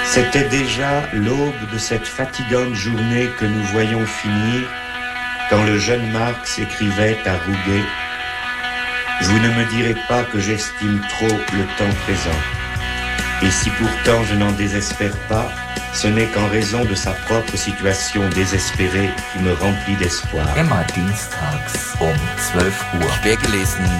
C'était déjà l'aube de cette fatigante journée que nous voyons finir quand le jeune Marx écrivait à Rouget « Vous ne me direz pas que j'estime trop le temps présent. Et si pourtant je n'en désespère pas, ce n'est qu'en raison de sa propre situation désespérée qui me remplit d'espoir. » Immer dienstags um 12 Uhr. Schwer gelesen